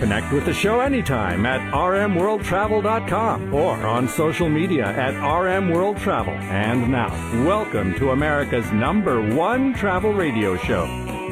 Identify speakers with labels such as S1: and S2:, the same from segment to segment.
S1: Connect with the show anytime at rmworldtravel.com or on social media at rmworldtravel. And now, welcome to America's #1 travel radio show.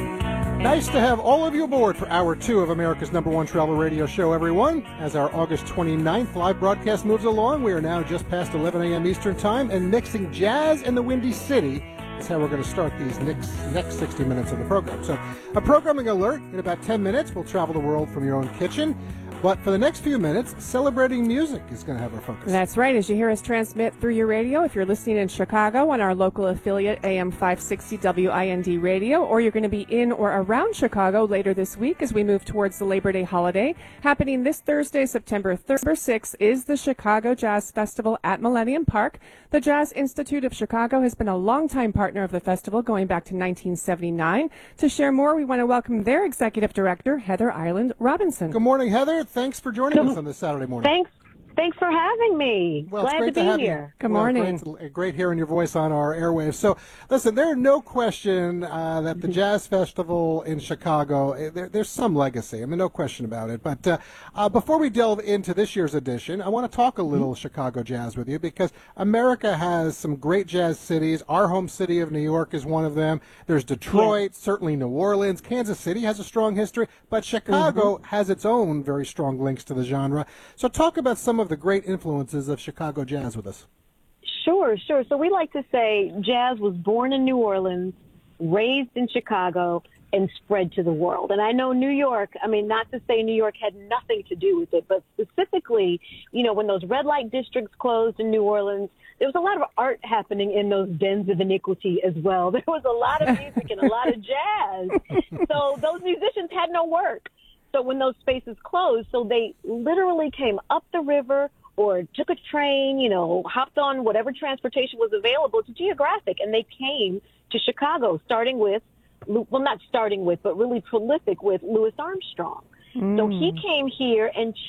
S2: Nice to have all of you aboard for Hour 2 of America's #1 travel radio show, everyone. As our August 29th live broadcast moves along, we are now just past 11 a.m. Eastern Time, and mixing jazz in the Windy City is how we're going to start these next 60 minutes of the program. So, a programming alert. In about 10 minutes, we'll travel the world from your own kitchen. But for the next few minutes, celebrating music is going to have our focus.
S3: That's right. As you hear us transmit through your radio, if you're listening in Chicago on our local affiliate AM 560 WIND radio, or you're going to be in or around Chicago later this week as we move towards the Labor Day holiday, happening this Thursday, September 6th, is the Chicago Jazz Festival at Millennium Park. The Jazz Institute of Chicago has been a longtime partner of the festival going back to 1979. To share more, we want to welcome their executive director, Heather Ireland Robinson.
S2: Good morning, Heather. Thanks for joining us on this Saturday morning.
S4: Thanks for having me.
S2: Well,
S4: Glad to be here.
S3: Good morning.
S2: Great hearing your voice on our airwaves. So, listen, there's no question that the Jazz Festival in Chicago, there's some legacy. I mean, no question about it. But before we delve into this year's edition, I want to talk a little Chicago jazz with you because America has some great jazz cities. Our home city of New York is one of them. There's Detroit, certainly New Orleans. Kansas City has a strong history, but Chicago has its own very strong links to the genre. So talk about some of the great influences of Chicago jazz with us.
S4: Sure. So we like to say jazz was born in New Orleans, raised in Chicago, and spread to the world. And I know New York, I mean, not to say New York had nothing to do with it, but specifically, you know, when those red light districts closed in New Orleans, there was a lot of art happening in those dens of iniquity as well. There was a lot of music and a lot of jazz. So those musicians had no work. So when those spaces closed, so they literally came up the river or took a train, you know, hopped on whatever transportation was available to Geographic, and they came to Chicago, starting with, well, not starting with, but really prolific with Louis Armstrong. So he came here and